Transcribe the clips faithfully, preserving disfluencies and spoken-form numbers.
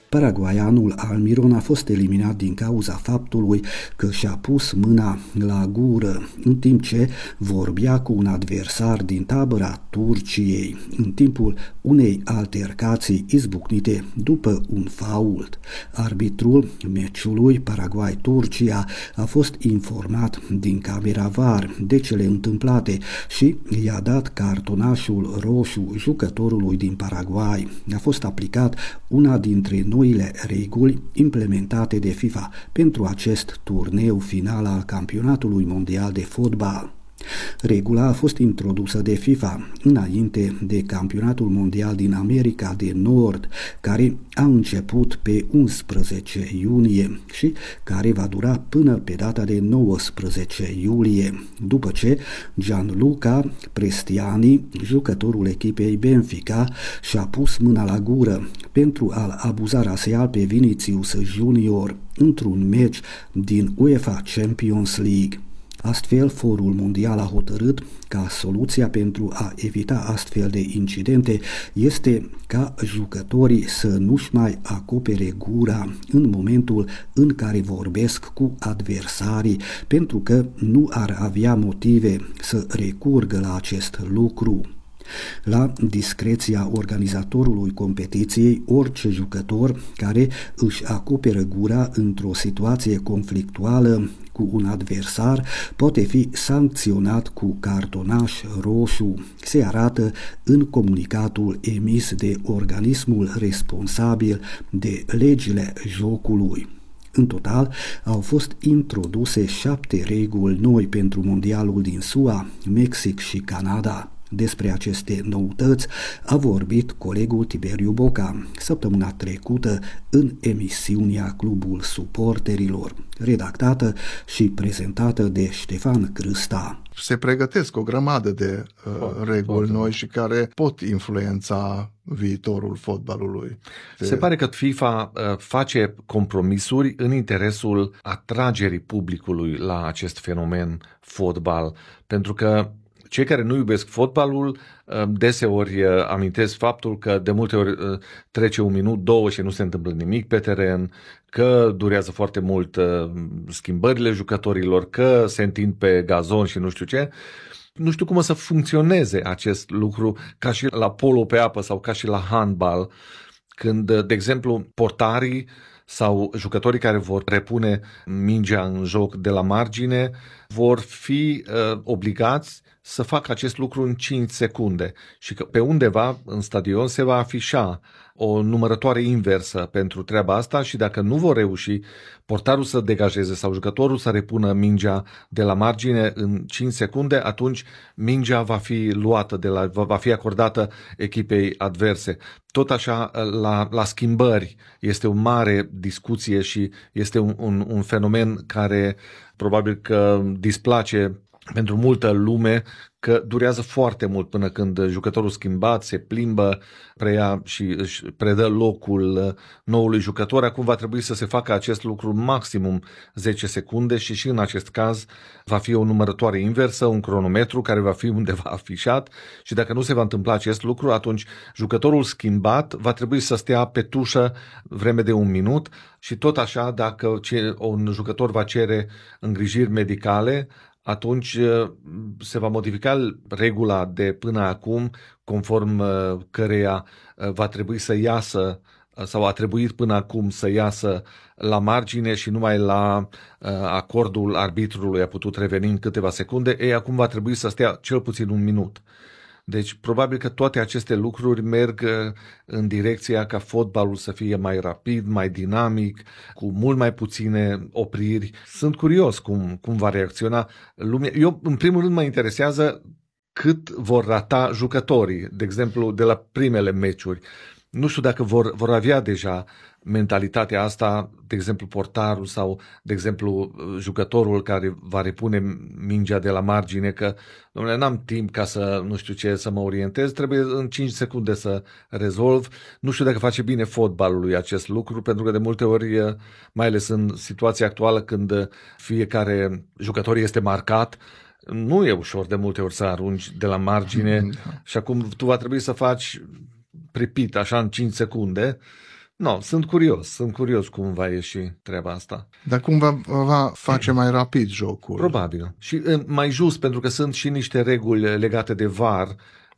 Paraguaianul Almiron a fost eliminat din cauza faptului că și-a pus mâna la gură în timp ce vorbea cu un adversar din tabăra Turciei în timpul unei altercații izbucnite după un fault. Arbitrul meciului Paraguay-Turcia a fost informat din camera V A R de cele întâmplate și i-a dat cartonașul roșu jucătorului din Paraguay. A fost aplicat una dintre noile reguli implementate de FIFA pentru acest turneu final al campionatului mondial de fotbal. Regula a fost introdusă de FIFA înainte de campionatul mondial din America de Nord, care a început pe unsprezece iunie și care va dura până pe data de nouăsprezece iulie, după ce Gianluca Prestiani, jucătorul echipei Benfica, și-a pus mâna la gură pentru a-l abuza rasial pe Vinicius Junior într-un meci din UEFA Champions League. Astfel, Forul Mondial a hotărât ca soluția pentru a evita astfel de incidente este ca jucătorii să nu-și mai acopere gura în momentul în care vorbesc cu adversarii, pentru că nu ar avea motive să recurgă la acest lucru. La discreția organizatorului competiției, orice jucător care își acoperă gura într-o situație conflictuală cu un adversar poate fi sancționat cu cartonaș roșu, se arată în comunicatul emis de organismul responsabil de legile jocului. În total, au fost introduse șapte reguli noi pentru mondialul din S U A, Mexic și Canada. Despre aceste noutăți a vorbit colegul Tiberiu Boca săptămâna trecută în emisiunea Clubul Suporterilor, redactată și prezentată de Ștefan Crâsta. Se pregătesc o grămadă de uh, reguli noi și care pot influența viitorul fotbalului. Se pare că FIFA uh, face compromisuri în interesul atragerii publicului la acest fenomen fotbal, pentru că cei care nu iubesc fotbalul deseori amintesc faptul că de multe ori trece un minut, două și nu se întâmplă nimic pe teren, că durează foarte mult schimbările jucătorilor, că se întind pe gazon și nu știu ce. Nu știu cum o să funcționeze acest lucru ca și la polo pe apă sau ca și la handbal, când, de exemplu, portarii sau jucătorii care vor repune mingea în joc de la margine vor fi uh, obligați să facă acest lucru în cinci secunde și că pe undeva în stadion se va afișa o numărătoare inversă pentru treaba asta și dacă nu vor reuși portarul să degajeze sau jucătorul să repună mingea de la margine în cinci secunde, atunci mingea va fi luată, de la, va fi acordată echipei adverse. Tot așa, la, la schimbări este o mare discuție și este un, un, un fenomen care probabil că displace pentru multă lume, că durează foarte mult până când jucătorul schimbat se plimbă, preia și își predă locul noului jucător. Acum va trebui să se facă acest lucru maximum zece secunde și și în acest caz va fi o numărătoare inversă, un cronometru care va fi undeva afișat și dacă nu se va întâmpla acest lucru, atunci jucătorul schimbat va trebui să stea pe tușă vreme de un minut și tot așa dacă un jucător va cere îngrijiri medicale, atunci se va modifica regula de până acum, conform căreia va trebui să iasă sau a trebuit până acum să iasă la margine și numai la acordul arbitrului a putut reveni în câteva secunde, ei acum va trebui să stea cel puțin un minut. Deci probabil că toate aceste lucruri merg în direcția ca fotbalul să fie mai rapid, mai dinamic, cu mult mai puține opriri. Sunt curios cum, cum va reacționa lumea. Eu, în primul rând, mă interesează cât vor rata jucătorii, de exemplu, de la primele meciuri. Nu știu dacă vor, vor avea deja mentalitatea asta, de exemplu portarul sau, de exemplu, jucătorul care va repune mingea de la margine, că, domnule, n-am timp ca să, nu știu ce, să mă orientez, trebuie în cinci secunde să rezolv. Nu știu dacă face bine fotbalului acest lucru, pentru că de multe ori, mai ales în situația actuală, când fiecare jucător este marcat, nu e ușor de multe ori să arunci de la margine și acum tu va trebui să faci pripit așa în cinci secunde No, sunt curios, sunt curios cum va ieși treaba asta. Dar cum va, va face mai rapid jocul? Probabil. Și mai just, pentru că sunt și niște reguli legate de V A R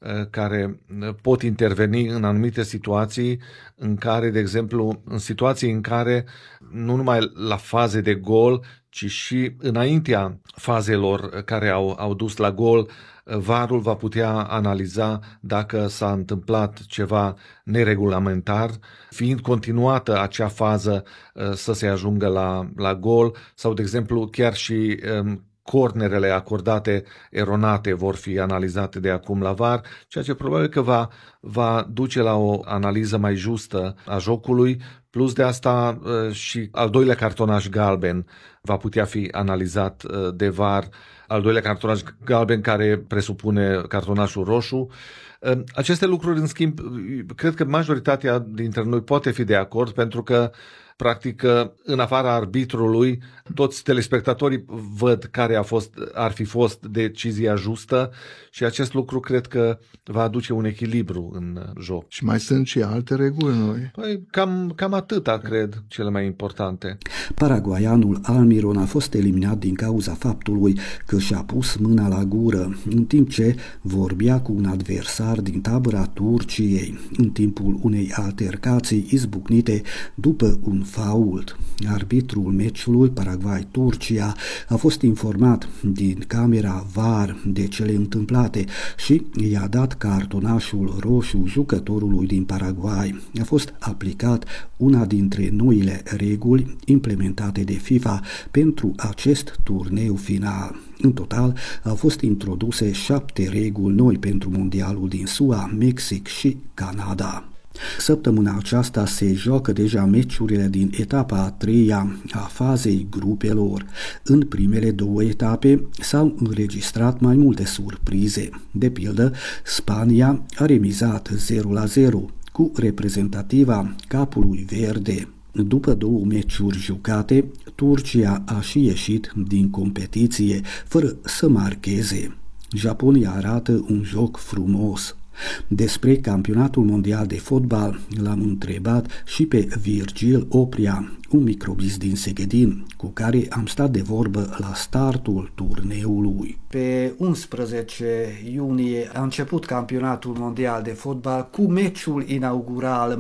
care pot interveni în anumite situații în care, de exemplu, în situații în care nu numai la faze de gol, ci și înaintea fazelor care au, au dus la gol, V A R-ul va putea analiza dacă s-a întâmplat ceva neregulamentar, fiind continuată acea fază să se ajungă la, la gol sau, de exemplu, chiar și um, cornerele acordate eronate vor fi analizate de acum la V A R, ceea ce probabil că va, va duce la o analiză mai justă a jocului, plus de asta și al doilea cartonaș galben va putea fi analizat de V A R, al doilea cartonaș galben care presupune cartonașul roșu. Aceste lucruri, în schimb, cred că majoritatea dintre noi poate fi de acord, pentru că practic, în afara arbitrului, toți telespectatorii văd care a fost, ar fi fost decizia justă și acest lucru cred că va aduce un echilibru în joc. Și mai sunt și alte reguli noi? Păi, cam, cam atâta, cred, cele mai importante. Paraguaianul Almiron a fost eliminat din cauza faptului că și-a pus mâna la gură, în timp ce vorbea cu un adversar din tabăra Turciei, în timpul unei altercații izbucnite după un fault. Arbitrul meciului Paraguay-Turcia a fost informat din camera V A R de cele întâmplate și i-a dat cartonașul roșu jucătorului din Paraguay. A fost aplicat una dintre noile reguli implementate de FIFA pentru acest turneu final. În total au fost introduse șapte reguli noi pentru mondialul din S U A, Mexic și Canada. Săptămâna aceasta se joacă deja meciurile din etapa a treia a fazei grupelor. În primele două etape s-au înregistrat mai multe surprize. De pildă, Spania a remizat zero la zero cu reprezentativa Capului Verde. După două meciuri jucate, Turcia a și ieșit din competiție fără să marcheze. Japonia arată un joc frumos. Despre campionatul mondial de fotbal l-am întrebat și pe Virgil Opria, un microbist din Seghedin, cu care am stat de vorbă la startul turneului. Pe unsprezece iunie a început campionatul mondial de fotbal cu meciul inaugural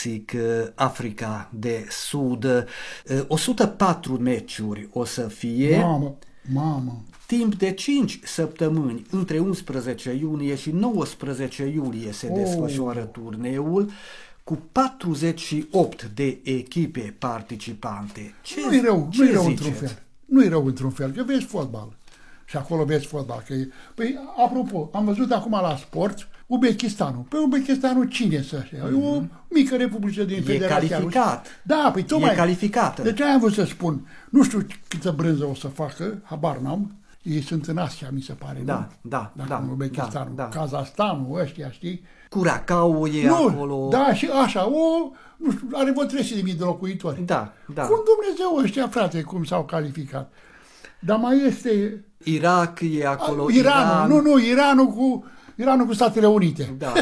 Mexic-Africa de Sud. o sută patru meciuri o să fie. Mamă, mamă! Timp de cinci săptămâni, între unsprezece iunie și nouăsprezece iulie se oh. desfășoară turneul cu patruzeci și opt de echipe participante. Ce, nu-i rău, ce nu-i rău într-un fel. Nu-i rău într-un fel, că vezi fotbal. Și acolo vezi fotbal. Că e... Păi, apropo, am văzut acum la sport Uzbekistanul. Pe Uzbekistanul cine să știe? Mm-hmm. E o mică republică din Federația Rusă. E calificat. Da, păi tocmai. E calificată. Deci aia am vrut să spun. Nu știu câtă brânză o să facă, habar n-am. Ei sunt în Asia, mi se pare. Da, nu? da, Dacă da. Uzbekistanul, da, da. Kazahstanul, ăștia, știi? Curacao e nu, acolo. Da, și așa, o, nu știu, are vreo treizeci de mii de locuitori. Da, da. Cum Dumnezeu ăștia, frate, cum s-au calificat. Dar mai este... Irak e acolo. A, Iranul, Iran. nu, nu, Iranul cu, Iranul cu Statele Unite. Da.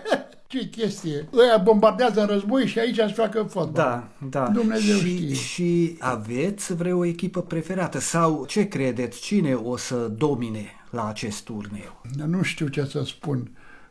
Ce chestie. Ăia bombardează în război și aici se facă fotbal. Da, da. Dumnezeu și, știe. Și aveți vreo echipă preferată? Sau ce credeți? Cine o să domine la acest turneu? Nu știu ce să spun.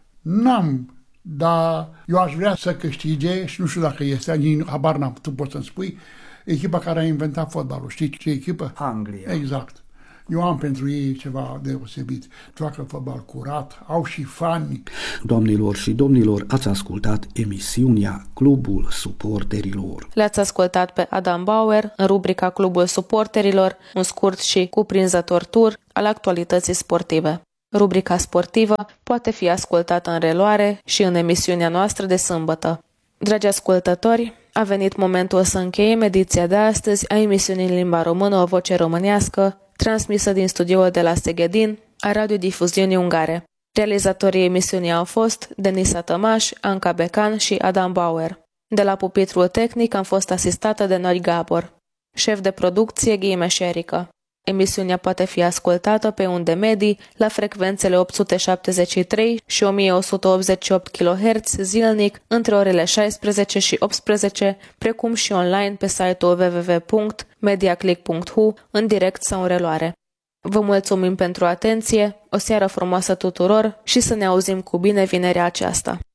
N-am, dar eu aș vrea să câștige și nu știu dacă este, habar n-am, tu poți să-mi spui, echipa care a inventat fotbalul. Știi ce echipă? Anglia. Exact. Eu am pentru ei ceva deosebit. Joacă fotbal curat, au și fani. Doamnelor și domnilor, ați ascultat emisiunea Clubul Suporterilor. Le-ați ascultat pe Adam Bauer în rubrica Clubul Suporterilor, un scurt și cuprinzător tur al actualității sportive. Rubrica sportivă poate fi ascultată în reluare și în emisiunea noastră de sâmbătă. Dragi ascultători, a venit momentul să încheiem ediția de astăzi a emisiunii în limba română O Voce Românească, transmisă din studioul de la Seghedin, a radiodifuziunii ungare. Realizatorii emisiunii au fost Denisa Tămaș, Anca Becan și Adam Bauer. De la pupitrul tehnic am fost asistată de Nori Gabor. Șef de producție Ghime Șerică. Emisiunea poate fi ascultată pe unde medii la frecvențele opt sute șaptezeci și trei și o mie o sută optzeci și opt kilohertz zilnic între orele șaisprezece și optsprezece, precum și online pe site-ul w w w punct mediaclick punct h u în direct sau în reluare. Vă mulțumim pentru atenție, o seară frumoasă tuturor și să ne auzim cu bine vinerea aceasta.